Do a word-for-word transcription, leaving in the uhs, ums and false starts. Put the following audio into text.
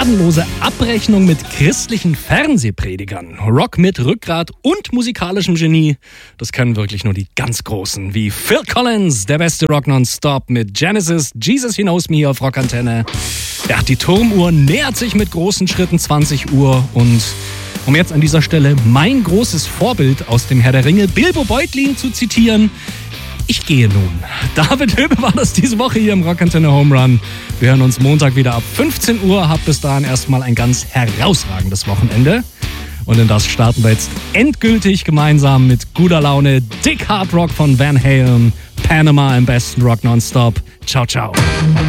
gnadenlose Abrechnung mit christlichen Fernsehpredigern. Rock mit Rückgrat und musikalischem Genie. Das können wirklich nur die ganz Großen, wie Phil Collins, der beste Rock nonstop mit Genesis, Jesus He Knows Me hier auf Rockantenne. Ja, die Turmuhr nähert sich mit großen Schritten zwanzig Uhr und um jetzt an dieser Stelle mein großes Vorbild aus dem Herr der Ringe, Bilbo Beutlin, zu zitieren: Ich gehe nun. David Höbe war das diese Woche hier im Rockantenne Home Run. Wir hören uns Montag wieder ab fünfzehn Uhr. Habt bis dahin erstmal ein ganz herausragendes Wochenende. Und in das starten wir jetzt endgültig gemeinsam mit guter Laune. Dick Hard Rock von Van Halen. Panama im besten Rock nonstop. Ciao, ciao.